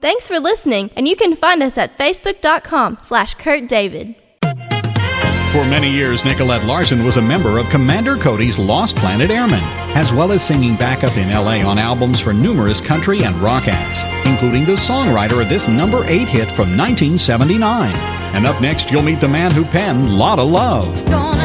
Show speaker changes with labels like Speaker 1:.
Speaker 1: Thanks for listening, and you can find us at facebook.com/KurtDavid.
Speaker 2: For many years, Nicolette Larson was a member of Commander Cody's Lost Planet Airmen, as well as singing backup in L.A. on albums for numerous country and rock acts, including the songwriter of this number 8 hit from 1979. And up next, you'll meet the man who penned Lotta Love.